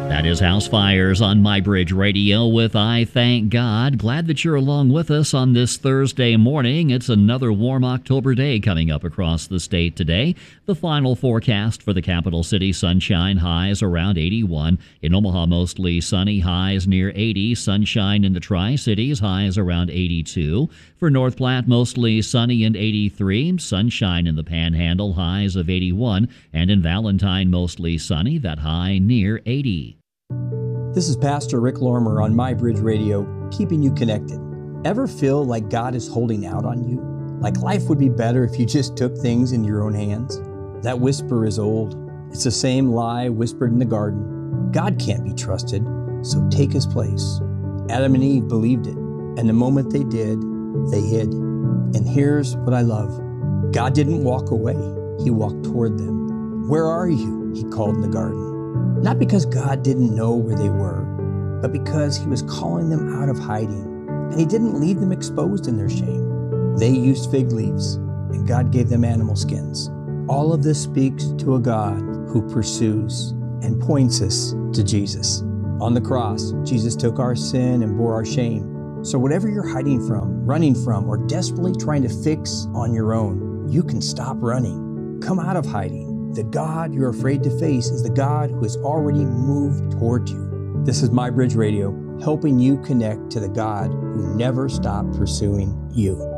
That is House Fires on MyBridge Radio with I Thank God. Glad that you're along with us on this Thursday morning. It's another warm October day coming up across the state today. The final forecast for the capital city: sunshine, highs around 81. In Omaha, mostly sunny, highs near 80. Sunshine in the Tri-Cities, highs around 82. For North Platte, mostly sunny and 83. Sunshine in the Panhandle, highs of 81. And in Valentine, mostly sunny, that high near 80. This is Pastor Rick Lorimer on MyBridge Radio, keeping you connected. Ever feel like God is holding out on you? Like life would be better if you just took things in your own hands? That whisper is old. It's the same lie whispered in the garden. God can't be trusted, so take his place. Adam and Eve believed it, and the moment they did, they hid. And here's what I love. God didn't walk away. He walked toward them. Where are you? He called in the garden. Not because God didn't know where they were, but because he was calling them out of hiding. And he didn't leave them exposed in their shame. They used fig leaves, and God gave them animal skins. All of this speaks to a God who pursues and points us to Jesus. On the cross, Jesus took our sin and bore our shame. So whatever you're hiding from, running from, or desperately trying to fix on your own, you can stop running. Come out of hiding. The God you're afraid to face is the God who has already moved toward you. This is MyBridge Radio, helping you connect to the God who never stopped pursuing you.